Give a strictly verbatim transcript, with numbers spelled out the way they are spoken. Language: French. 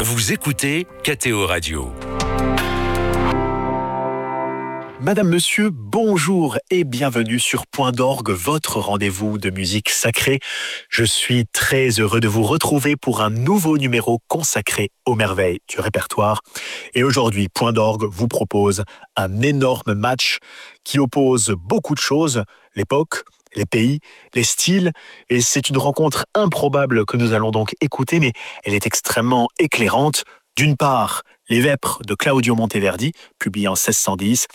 Vous écoutez K T O Radio. Madame, monsieur, bonjour et bienvenue sur Point d'Orgue, votre rendez-vous de musique sacrée. Je suis très heureux de vous retrouver pour un nouveau numéro consacré aux merveilles du répertoire. Et aujourd'hui, Point d'Orgue vous propose un énorme match qui oppose beaucoup de choses, l'époque, les pays, les styles, et c'est une rencontre improbable que nous allons donc écouter, mais elle est extrêmement éclairante. D'une part, les Vêpres de Claudio Monteverdi, publié en seize cent dix,